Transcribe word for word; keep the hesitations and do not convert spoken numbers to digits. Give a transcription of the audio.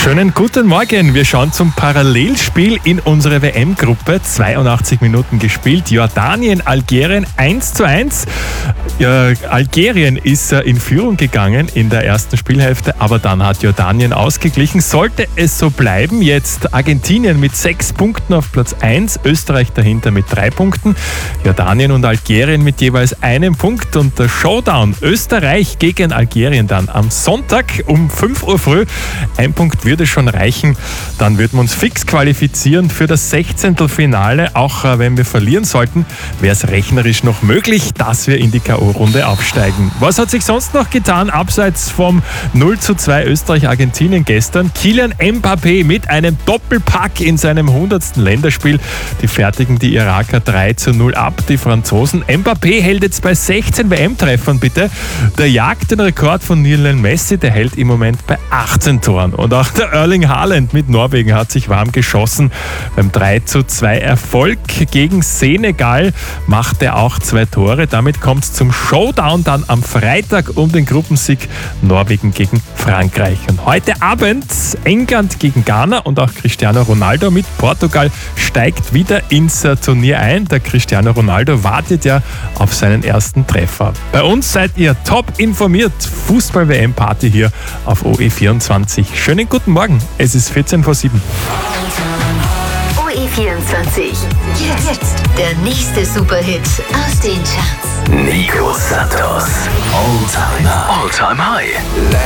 Schönen guten Morgen. Wir schauen zum Parallelspiel in unsere W M-Gruppe. zweiundachtzig Minuten gespielt. Jordanien, Algerien eins zu eins. Ja, Algerien ist in Führung gegangen in der ersten Spielhälfte, aber dann hat Jordanien ausgeglichen. Sollte es so bleiben, jetzt Argentinien mit sechs Punkten auf Platz eins, Österreich dahinter mit drei Punkten, Jordanien und Algerien mit jeweils einem Punkt und der Showdown Österreich gegen Algerien dann am Sonntag um fünf Uhr früh. Ein Punkt würde schon reichen, dann würden wir uns fix qualifizieren für das Sechzehntelfinale. Auch äh, wenn wir verlieren sollten, wäre es rechnerisch noch möglich, dass wir in die K O-Runde aufsteigen. Was hat sich sonst noch getan, abseits vom null zu zwei Österreich-Argentinien gestern? Kylian Mbappé mit einem Doppelpack in seinem hundertsten Länderspiel. Die fertigen die Iraker drei zu null ab, die Franzosen. Mbappé hält jetzt bei sechzehn W M-Treffern, bitte. Der jagt den Rekord von Lionel Messi, der hält im Moment bei achtzehn Toren. Und auch der Erling Haaland mit Norwegen hat sich warm geschossen. Beim drei zu zwei Erfolg gegen Senegal macht er auch zwei Tore. Damit kommt es zum Showdown dann am Freitag um den Gruppensieg Norwegen gegen Frankreich. Und heute Abend England gegen Ghana und auch Cristiano Ronaldo mit Portugal steigt wieder ins Turnier ein. Der Cristiano Ronaldo wartet ja auf seinen ersten Treffer. Bei uns seid ihr top informiert. Fußball-W M-Party hier auf O E vierundzwanzig. Schönen guten Morgen, es ist vierzehn vor sieben. O E vierundzwanzig. Jetzt, jetzt der nächste Superhit aus den Charts. Nico Santos. All-Time All-Time High.